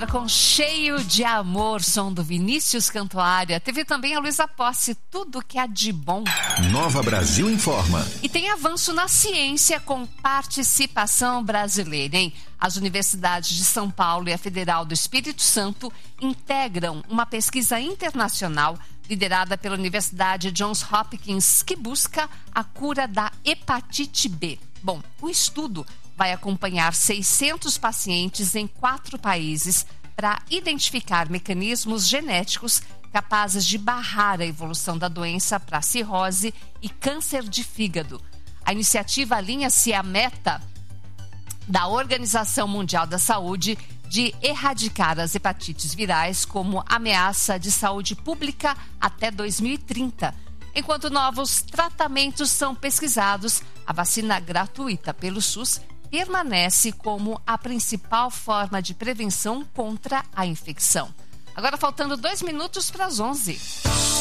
Com Cheio de Amor, som do Vinícius Cantuária. Teve também a Luísa Posse, Tudo que há de bom. Nova Brasil informa. E tem avanço na ciência com participação brasileira, hein? As universidades de São Paulo e a Federal do Espírito Santo integram uma pesquisa internacional liderada pela Universidade Johns Hopkins que busca a cura da hepatite B. Bom, o estudo vai acompanhar 600 pacientes em 4 países para identificar mecanismos genéticos capazes de barrar a evolução da doença para cirrose e câncer de fígado. A iniciativa alinha-se à meta da Organização Mundial da Saúde de erradicar as hepatites virais como ameaça de saúde pública até 2030. Enquanto novos tratamentos são pesquisados, a vacina gratuita pelo SUS permanece como a principal forma de prevenção contra a infecção. Agora faltando 2 minutos para as 11.